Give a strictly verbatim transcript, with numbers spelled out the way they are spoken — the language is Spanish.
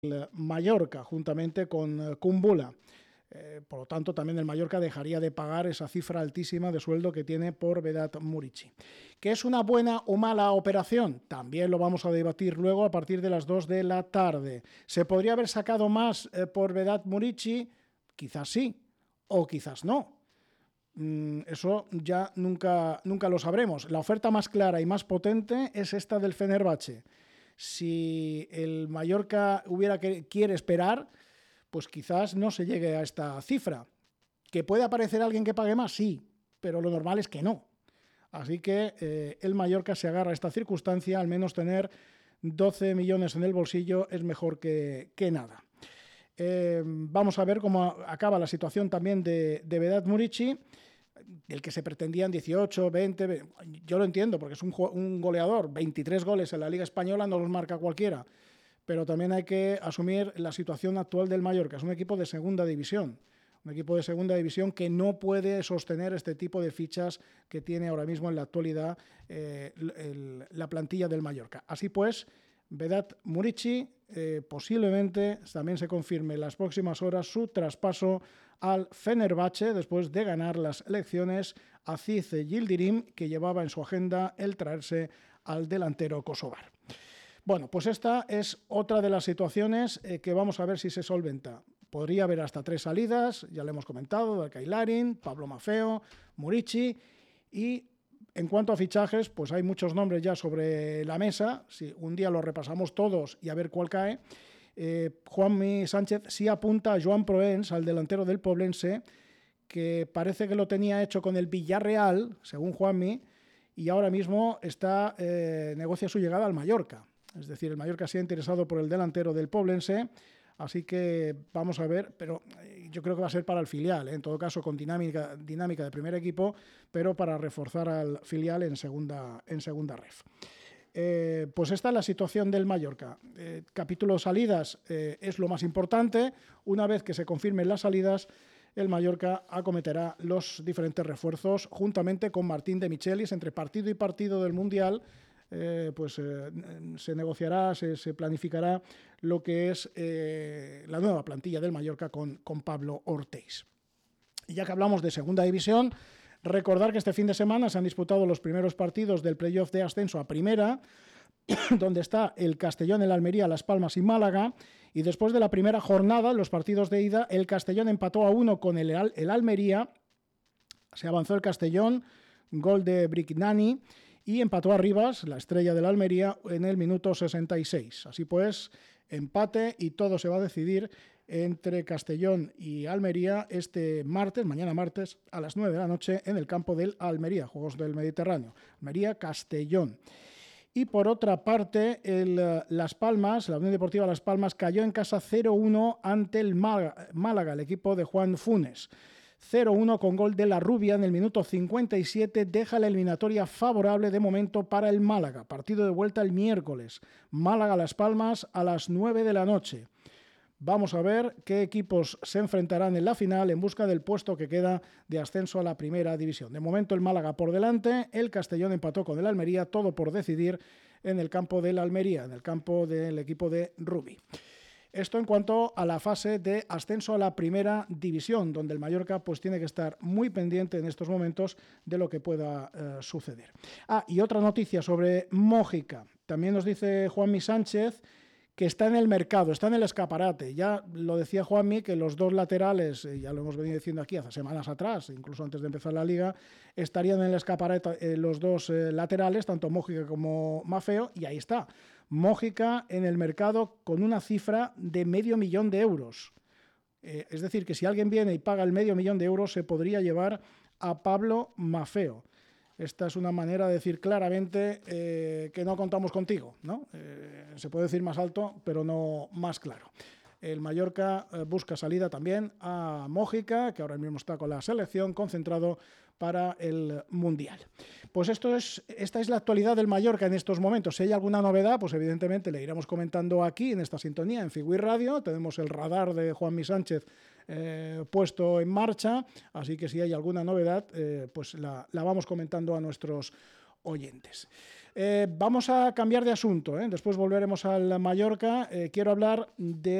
el Mallorca, juntamente con Kumbula. Eh, por lo tanto, también el Mallorca dejaría de pagar esa cifra altísima de sueldo que tiene por Vedat Murici. ¿Que es una buena o mala operación? También lo vamos a debatir luego a partir de las dos de la tarde. ¿Se podría haber sacado más eh, por Vedat Murici? Quizás sí, o quizás no. Mm, eso ya nunca, nunca lo sabremos. La oferta más clara y más potente es esta del Fenerbahce. Si el Mallorca hubiera que, quiere esperar, pues quizás no se llegue a esta cifra. ¿Que puede aparecer alguien que pague más? Sí, pero lo normal es que no. Así que eh, el Mallorca se agarra a esta circunstancia, al menos tener doce millones en el bolsillo es mejor que, que nada. Eh, vamos a ver cómo acaba la situación también de, de Vedat Murici, del que se pretendían dieciocho, veinte, yo lo entiendo porque es un, un goleador, veintitrés goles en la Liga Española no los marca cualquiera, pero también hay que asumir la situación actual del Mallorca, es un equipo de segunda división, un equipo de segunda división que no puede sostener este tipo de fichas que tiene ahora mismo en la actualidad eh, el, el, la plantilla del Mallorca. Así pues, Vedat Murici eh, posiblemente también se confirme en las próximas horas su traspaso al Fenerbahce después de ganar las elecciones a Aziz Yildirim, que llevaba en su agenda el traerse al delantero kosovar. Bueno, pues esta es otra de las situaciones eh, que vamos a ver si se solventa. Podría haber hasta tres salidas, ya lo hemos comentado, Darkai Larin, Pablo Maffeo, Murici, y en cuanto a fichajes, pues hay muchos nombres ya sobre la mesa. Si un día los repasamos todos y a ver cuál cae. Eh, Juanmi Sánchez sí apunta a Joan Proens, al delantero del Poblense, que parece que lo tenía hecho con el Villarreal, según Juanmi, y ahora mismo está eh, negocia su llegada al Mallorca. Es decir, el Mallorca se ha interesado por el delantero del Poblense. Así que vamos a ver, pero yo creo que va a ser para el filial, ¿eh? En todo caso con dinámica, dinámica de primer equipo, pero para reforzar al filial en segunda, en segunda ref. Eh, pues esta es la situación del Mallorca. Eh, capítulo salidas eh, es lo más importante. Una vez que se confirmen las salidas, el Mallorca acometerá los diferentes refuerzos juntamente con Martín de Michelis entre partido y partido del Mundial. Eh, pues eh, se negociará, se, se planificará lo que es eh, la nueva plantilla del Mallorca con, con Pablo Ortiz. Y ya que hablamos de segunda división, recordar que este fin de semana se han disputado los primeros partidos del playoff de ascenso a primera, donde está el Castellón, el Almería, Las Palmas y Málaga, y después de la primera jornada, los partidos de ida, el Castellón empató a uno con el, el Almería, se avanzó el Castellón, gol de Brignani, y empató a Rivas, la estrella de la Almería, en el minuto sesenta y seis. Así pues, empate y todo se va a decidir entre Castellón y Almería este martes, mañana martes, a las nueve de la noche, en el campo del Almería, Juegos del Mediterráneo. Almería-Castellón. Y por otra parte, el, Las Palmas, la Unión Deportiva Las Palmas, cayó en casa cero uno ante el Málaga, Málaga, el equipo de Juan Funes. cero uno con gol de La Rubia en el minuto cincuenta y siete, deja la eliminatoria favorable de momento para el Málaga. Partido de vuelta el miércoles. Málaga-Las Palmas a las nueve de la noche. Vamos a ver qué equipos se enfrentarán en la final en busca del puesto que queda de ascenso a la primera división. De momento el Málaga por delante, el Castellón empató con el Almería, todo por decidir en el campo del Almería, en el campo del equipo de Rubi. Esto en cuanto a la fase de ascenso a la primera división, donde el Mallorca pues tiene que estar muy pendiente en estos momentos de lo que pueda eh, suceder. Ah, y otra noticia sobre Mójica. También nos dice Juanmi Sánchez que está en el mercado, está en el escaparate. Ya lo decía Juanmi, que los dos laterales, eh, ya lo hemos venido diciendo aquí hace semanas atrás, incluso antes de empezar la liga, estarían en el escaparate eh, los dos eh, laterales, tanto Mójica como Maffeo, y ahí está. Mójica en el mercado con una cifra de medio millón de euros. Eh, es decir, que si alguien viene y paga el medio millón de euros, se podría llevar a Pablo Maffeo. Esta es una manera de decir claramente eh, que no contamos contigo, ¿no? Eh, se puede decir más alto, pero no más claro. El Mallorca eh, busca salida también a Mójica, que ahora mismo está con la selección, concentrado para el Mundial. Pues esto es, esta es la actualidad del Mallorca en estos momentos. Si hay alguna novedad, pues evidentemente le iremos comentando aquí en esta sintonía, en Figui Radio. Tenemos el radar de Juanmi Sánchez eh, puesto en marcha, así que si hay alguna novedad, eh, pues la, la vamos comentando a nuestros oyentes. Eh, vamos a cambiar de asunto, ¿eh? Después volveremos al Mallorca. Eh, quiero hablar de